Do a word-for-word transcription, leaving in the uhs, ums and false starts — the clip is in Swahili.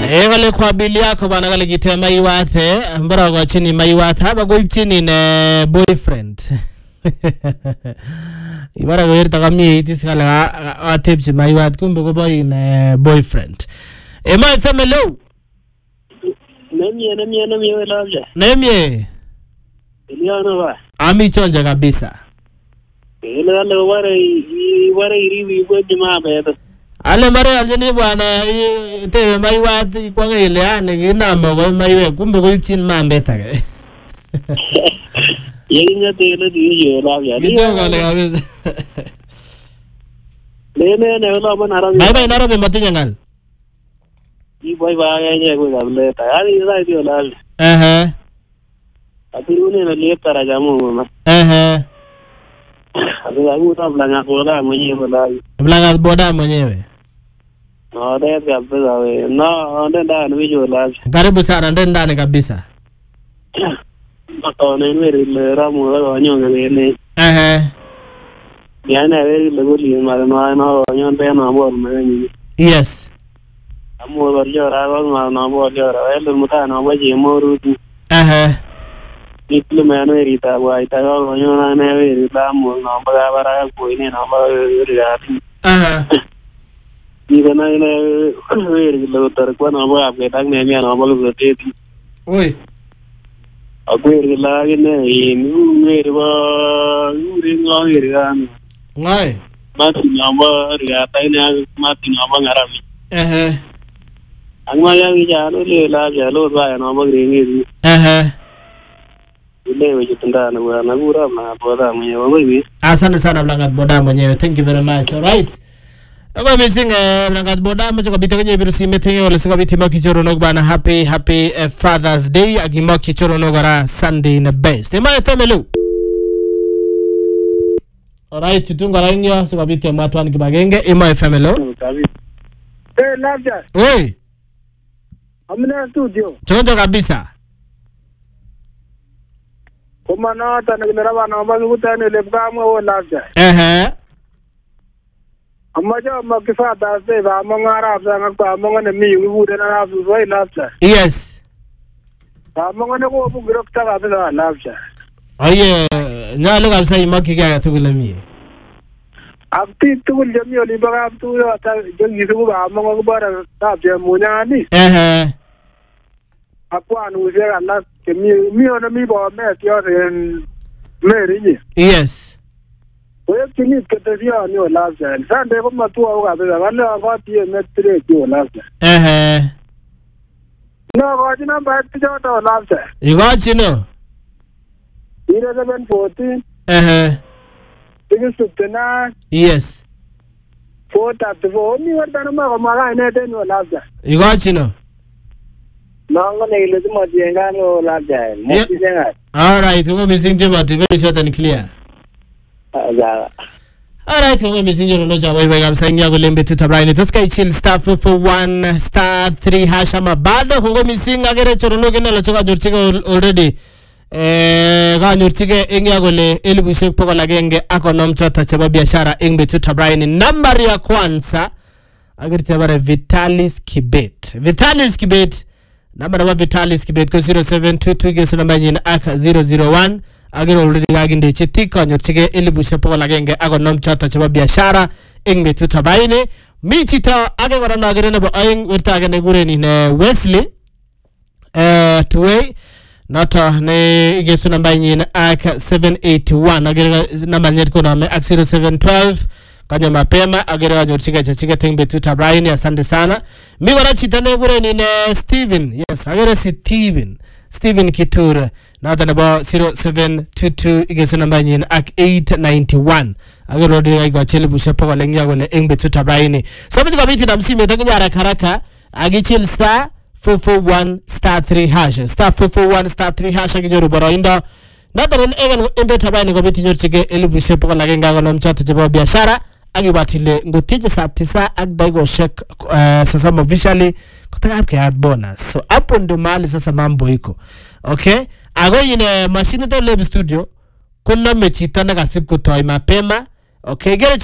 Eh kale kwa bili yako bana kale kite maiwathe mbara kwa chini maiwathe haba kwa chini ne boyfriend. Ibara kwa yerta kami iti sikale atepsi maiwathe kumbe kwa boy ne boyfriend. Eh my family. Nemye nemye nemye welaja. Nemye. Iliano ba. Ami chonja kabisa. Ile wale wale wale iriwi kwa jamaa bado. Ale mare aljeni bwana te maiwathe kwa ngile ane ginamba kwa maiwe kumbe kwa chin mambe take. Yenga te ile diyo laja. Kicho kale kabisa. Lene ne wala manara. Bye bye naro be matinya ngal. Di boy ba ga je ko gable ta. Ari ila diyo laja. Eh eh. Atirune na leta raja mu ma. Eh eh. Ado agu ta blanga boda mwenyewe laja. Blanga boda mwenyewe. No de kabisa we. No ndo ndo video laja. Karibu sana ndenda ndani kabisa. Maka ne mere le ramu la wanyo ngene. Eh eh. Yana we le goli ma no no wanyo be na mo me. Yes. Amo barjo ra ba ma na bo jo ra ele muta na ba je mo ru. Eh eh. Ikle me no rita ba ita ga wanyo na ne we rita mo na ba ga bara ko ne na ba ri ati. Eh eh. Ni na ne we ri le tar ko na ba ke tak ne mi na ba lu te ti. Oi. Agwere la ne ni we ri ba ri ngo ri ga. Ngai. Mati na ba ri ata ne mati na ba ngara mi. Eh eh. Angma yang jalo le la jalo ba na ba ri ngi. Eh eh. Ile we jitunda na ba na gura na boda mwenye wewe. Asante sana Blangat boda mwenyewe. Thank you very much. All right. Aba missing Blangat boda mwenye kabita kwenye virusi metenye wale sika biti maki choro nog bana happy happy uh, Father's Day agi maki choro nogara Sunday na best. Ema family. All right, tutunga ranyo sika biti matwani kibagenge. Ema family. Eh labda. Oi. Amna studio. Chonjo kabisa. Kuma na ta na na ba na ba gutane le ba mo wo labda. Eh eh. Amma ja ma kifa da se ba mo ngara ba ngak ba mo ngane mi wu de na bu roi labda. Yes. Ba mo ngane ko bu grok ta ba da labda. Aye, nyalo kabisa imaki kaya tukule mi. Abti tukul jami oli ba abtu ta jangi su ba mo ngak ba da labda mo nyani. Eh eh. Akwa nu se na ke mi mi ona mi ba me ti o en me ri. Yes. Oye kini ke te dio ni o labda. Sande ko ma tu o ga ba wale ba ti me tre ti o labda. Eh eh. No ba ji na ba ti jo to labda. Igo chino. Ire seven fourteen. Eh eh. Tiga sutena. Yes. Four thirty four. Ni wata na ma ko ma ga ne te ni o labda. Igo chino. Nanga ne ile tu ma jenga no labda. Mo ti jenga. All right, we're missing Timothy very short and clear. Ja. All right, we're missing you no job. We're saying ya golembe tu tabraini. Toska chill star four four one star three hash ama bado kongo missing agere chorono kena la choka jurchike already. Eh ga jurchike engya gole elibu shek poko lagenge akonom chota chaba biashara engbe tu tabraini. Number ya kwanza agere tabare Vitalis Kibet. Vitalis Kibet. Number wa Vitalis Kibet ko zero seven two two gesu number yin aka zero zero one agero already gaginde chitiko nyotige elibu shepo lagenge ago nom chota chaba biashara engbe tutabaine michita age gora nagere ne bo ayeng wirta age ne gure ni ne Wesley eh tuwe nota ne gesu number yin aka seven eight one agere number nyet ko na me aka zero seven one two kanya mapema agere nyotige chachige tengbe tutabaine. Asante sana mi gora chitane gure ni ne Steven. Yes agere Steven Steven Kitura na tana ba zero seven two two igese namba nyin ak eight nine one agero de ay go chele bushe pa wala ngya gole engbe tutabaini sabu ka biti na msime tanyara karaka agichil star four four one star three hash star four four one star three hash aginyoru boroindo na tana egen engbe tabaini go biti nyorchige ele bushe pa wala ngya gole mchata jabo biashara agibatile ngotije saa tisa ak daigo shek uh, sasa officially kutaka apke ad bonus so hapo ndo mahali sasa mambo iko okay ago ine machine to lab studio kuna mechita na kasip kutoi mapema okay gere